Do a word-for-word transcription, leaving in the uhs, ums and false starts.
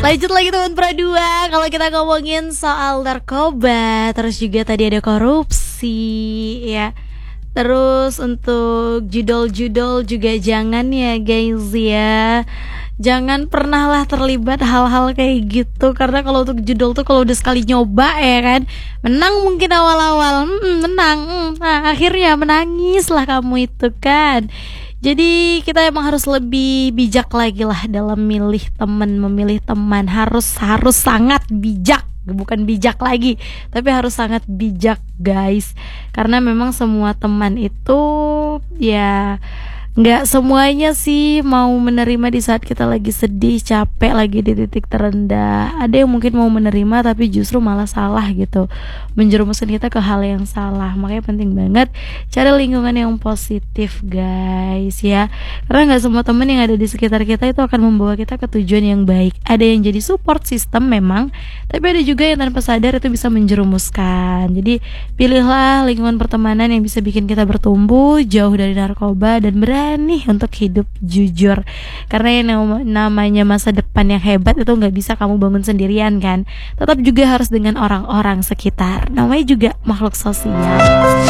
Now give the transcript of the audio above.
Lanjut lagi teman Pradua, kalau kita ngomongin soal narkoba, terus juga tadi ada korupsi, ya. Terus untuk judol-judol juga jangan ya guys ya. Jangan pernah lah terlibat hal-hal kayak gitu. Karena kalau untuk judol tuh kalau udah sekali nyoba ya kan, menang mungkin awal-awal, hmm, menang, hmm, nah akhirnya menangis lah kamu itu kan. Jadi kita emang harus lebih bijak lagi lah dalam milih teman, memilih teman. Harus harus sangat bijak, bukan bijak lagi, tapi harus sangat bijak guys. Karena memang semua teman itu ya nggak semuanya sih mau menerima di saat kita lagi sedih, capek, lagi di titik terendah. Ada yang mungkin mau menerima tapi justru malah salah gitu, menjerumuskan kita ke hal yang salah. Makanya penting banget cari lingkungan yang positif guys ya. Karena nggak semua teman yang ada di sekitar kita itu akan membawa kita ke tujuan yang baik. Ada yang jadi support system memang, tapi ada juga yang tanpa sadar itu bisa menjerumuskan. Jadi pilihlah lingkungan pertemanan yang bisa bikin kita bertumbuh jauh dari narkoba dan berani nih untuk hidup jujur. Karena yang namanya masa depan yang hebat itu nggak bisa kamu bangun sendirian kan. Tetap juga harus dengan orang-orang sekitar. Namanya juga makhluk sosial.